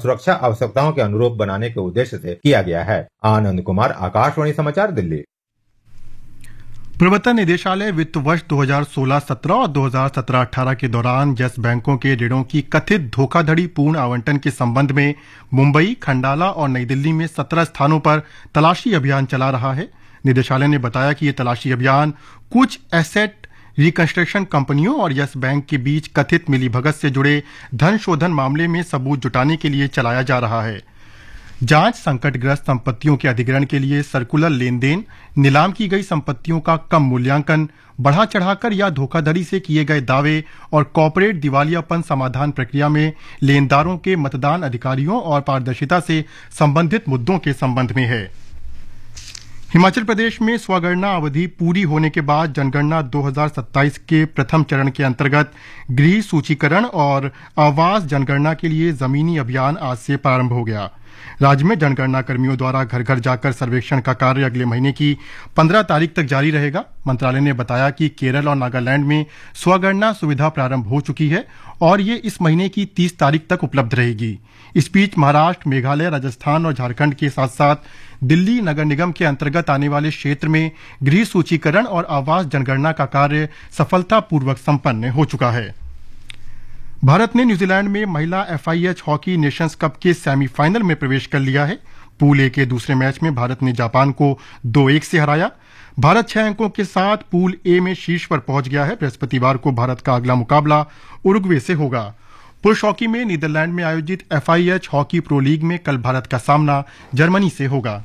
सुरक्षा आवश्यकताओं के अनुरूप बनाने के उद्देश्य से किया गया है। आनंद कुमार, आकाशवाणी समाचार, दिल्ली। प्रवर्तन निदेशालय वित्त वर्ष 2016-17 और 2017-18 के दौरान यस बैंकों के ऋणों की कथित धोखाधड़ी पूर्ण आवंटन के संबंध में मुंबई, खंडाला और नई दिल्ली में 17 स्थानों पर तलाशी अभियान चला रहा है। निदेशालय ने बताया कि ये तलाशी अभियान कुछ एसेट रिकंस्ट्रक्शन कंपनियों और यस बैंक के बीच कथित मिलीभगत से जुड़े धन शोधन मामले में सबूत जुटाने के लिए चलाया जा रहा है। जांच संकटग्रस्त संपत्तियों के अधिग्रहण के लिए सर्कुलर लेन देन, नीलाम की गई संपत्तियों का कम मूल्यांकन, बढ़ा चढ़ाकर या धोखाधड़ी से किए गए दावे और कॉर्पोरेट दिवालियापन समाधान प्रक्रिया में लेनदारों के मतदान अधिकारियों और पारदर्शिता से संबंधित मुद्दों के संबंध में है। हिमाचल प्रदेश में स्वगणना अवधि पूरी होने के बाद जनगणना 2027 के प्रथम चरण के अंतर्गत गृह सूचीकरण और आवास जनगणना के लिए जमीनी अभियान आज से प्रारंभ हो गया। राज्य में जनगणना कर्मियों द्वारा घर घर जाकर सर्वेक्षण का कार्य अगले महीने की 15 तारीख तक जारी रहेगा। मंत्रालय ने बताया कि केरल और नागालैंड में स्वगणना सुविधा प्रारंभ हो चुकी है और ये इस महीने की 30 तारीख तक उपलब्ध रहेगी। इस बीच महाराष्ट्र, मेघालय, राजस्थान और झारखंड के साथ साथ दिल्ली नगर निगम के अंतर्गत आने वाले क्षेत्र में गृह सूचीकरण और आवास जनगणना का कार्य सफलतापूर्वक संपन्न हो चुका है। भारत ने न्यूजीलैंड में महिला FIH हॉकी नेशंस कप के सेमीफाइनल में प्रवेश कर लिया है। पूल ए के दूसरे मैच में भारत ने जापान को 2-1 से हराया। भारत 6 अंकों के साथ पूल ए में शीर्ष पर पहुंच गया है। बृहस्पतिवार को भारत का अगला मुकाबला उरुग्वे से होगा। पुरुष हॉकी में नीदरलैंड में आयोजित FIH हॉकी प्रो लीग में कल भारत का सामना जर्मनी से होगा।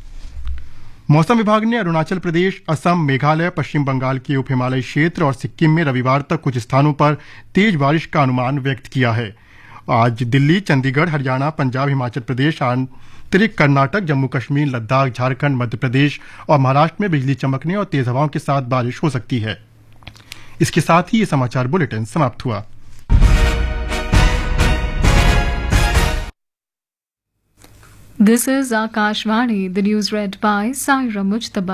मौसम विभाग ने अरुणाचल प्रदेश, असम, मेघालय, पश्चिम बंगाल के उप हिमालयी क्षेत्र और सिक्किम में रविवार तक कुछ स्थानों पर तेज बारिश का अनुमान व्यक्त किया है। आज दिल्ली, चंडीगढ़, हरियाणा, पंजाब, हिमाचल प्रदेश, आंतरिक कर्नाटक, जम्मू कश्मीर, लद्दाख, झारखंड, मध्य प्रदेश और महाराष्ट्र में बिजली चमकने और तेज हवाओं के साथ बारिश हो सकती है। इसके साथ ही ये समाचार बुलेटिन समाप्त हुआ। This is Akashvani, the news read by Saira Mujtaba.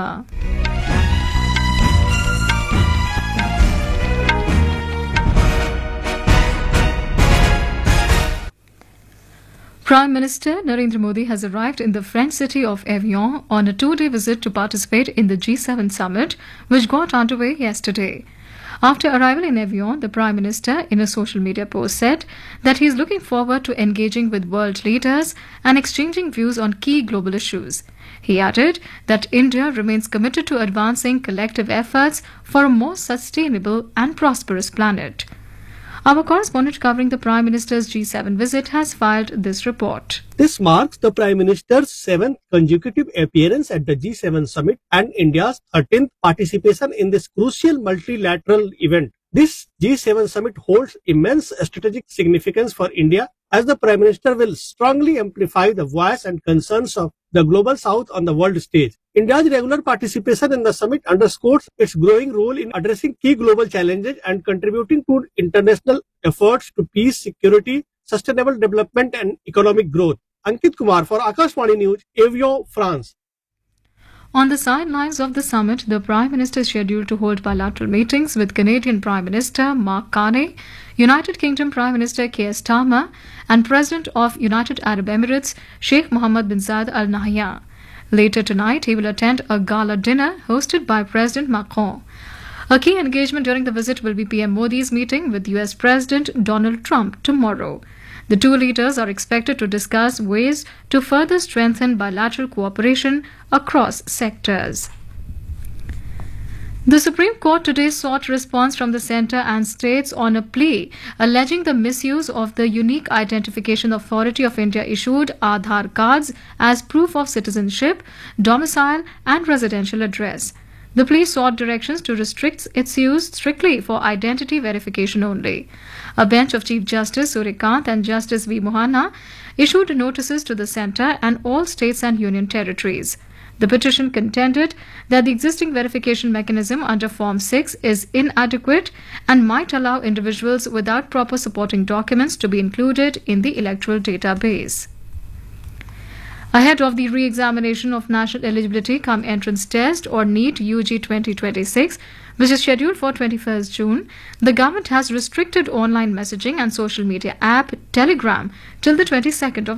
Prime Minister Narendra Modi has arrived in the French city of Evian on a 2-day visit to participate in the G7 summit, which got underway yesterday. After arrival in Evian, the Prime Minister, in a social media post, said that he is looking forward to engaging with world leaders and exchanging views on key global issues. He added that India remains committed to advancing collective efforts for a more sustainable and prosperous planet. Our correspondent covering the Prime Minister's G7 visit has filed this report. This marks the Prime Minister's 7th consecutive appearance at the G7 summit and India's 13th participation in this crucial multilateral event. This G7 summit holds immense strategic significance for India, as the Prime Minister will strongly amplify the voice and concerns of the global south on the world stage. India's regular participation in the summit underscores its growing role in addressing key global challenges and contributing to international efforts to peace, security, sustainable development and economic growth. Ankit Kumar for Akashvani News, Evian, France. On the sidelines of the summit, the Prime Minister is scheduled to hold bilateral meetings with Canadian Prime Minister Mark Carney, United Kingdom Prime Minister Keir Starmer, and President of United Arab Emirates Sheikh Mohammed bin Zayed Al Nahyan. Later tonight, he will attend a gala dinner hosted by President Macron. A key engagement during the visit will be PM Modi's meeting with US President Donald Trump tomorrow. The two leaders are expected to discuss ways to further strengthen bilateral cooperation across sectors. The Supreme Court today sought response from the centre and states on a plea alleging the misuse of the Unique Identification Authority of India issued Aadhaar cards as proof of citizenship, domicile and residential address. The plea sought directions to restrict its use strictly for identity verification only. A bench of Chief Justice Suryakant and Justice V. Mohana issued notices to the centre and all states and union territories. The petition contended that the existing verification mechanism under Form 6 is inadequate and might allow individuals without proper supporting documents to be included in the electoral database. Ahead of the re-examination of National Eligibility Cum Entrance Test or NEET UG 2026, which is scheduled for 21st June, the government has restricted online messaging and social media app Telegram till the 22nd of